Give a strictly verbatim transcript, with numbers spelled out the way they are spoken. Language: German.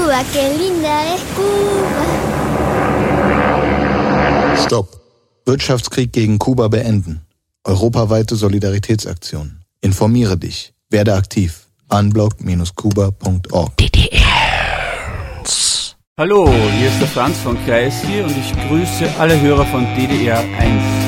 Cuba, qué linda es Cuba. Stopp. Wirtschaftskrieg gegen Kuba beenden. Europaweite Solidaritätsaktion. Informiere dich. Werde aktiv. unblock Bindestrich kuba Punkt org. D D R. Hallo, hier ist der Franz von Kreisky und ich grüße alle Hörer von D D R eins.